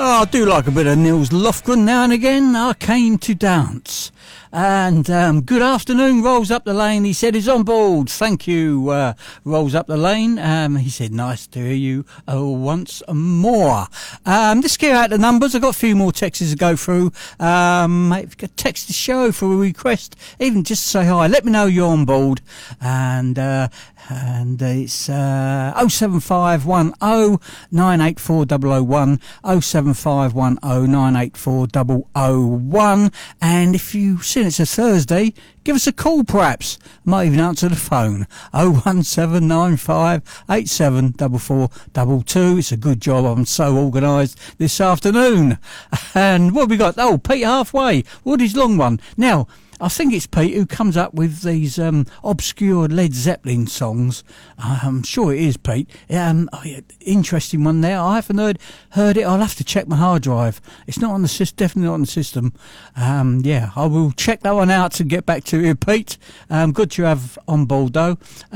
Oh, I do like a bit of Nils Lofgren now and again. I came to dance. And good afternoon, Rolls Up the Lane. He said he's on board. Thank you, Rolls Up the Lane. He said nice to hear you once more. Let's get out the numbers. I've got a few more texts to go through. Text the show for a request, even just to say hi. Let me know you're on board. And it's 07510 984 001, 07510 984 001. And if you see it's a Thursday, give us a call perhaps. Might even answer the phone. 01795 874422. It's a good job I'm so organised this afternoon. And what have we got? Oh, Pete Halfway, Woody's long one. Now, I think it's Pete who comes up with these obscure Led Zeppelin songs. I'm sure it is Pete. Interesting one there. I haven't heard it. I'll have to check my hard drive. It's not on the system. Definitely not on the system. I will check that one out and get back to you, Pete. Good to have on board though.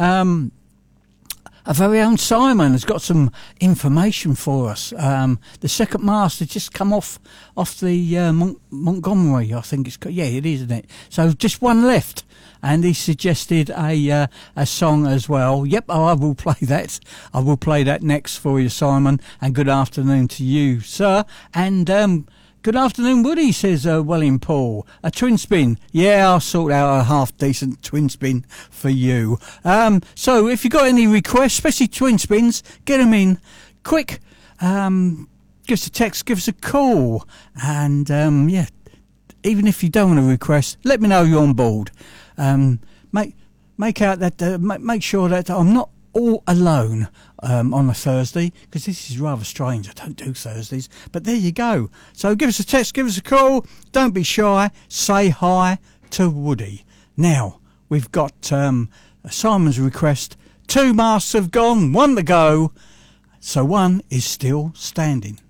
Our very own Simon has got some information for us. The second mast has just come off the Montgomery, I think it's called. Yeah, it is, isn't it? So just one left, and he suggested a song as well. Yep, I will play that. I will play that next for you, Simon. And good afternoon to you, sir. And good afternoon, Woody, says William Paul. A twin spin. Yeah, I'll sort out a half-decent twin spin for you. So if you've got any requests, especially twin spins, get them in quick. Give us a text, give us a call. And, even if you don't want to request, let me know you're on board. Make sure that I'm not all alone on a Thursday, because this is rather strange. I don't do Thursdays, but there you go. So give us a text, give us a call. Don't be shy. Say hi to Woody. Now we've got Simon's request. 2 masts have gone, 1 to go, so 1 is still standing.